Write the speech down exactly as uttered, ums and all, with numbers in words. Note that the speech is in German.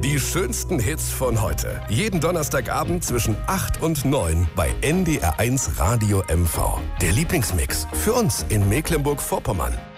Die schönsten Hits von heute. Jeden Donnerstagabend zwischen acht und neun bei N D R eins Radio M V. Der Lieblingsmix für uns in Mecklenburg-Vorpommern.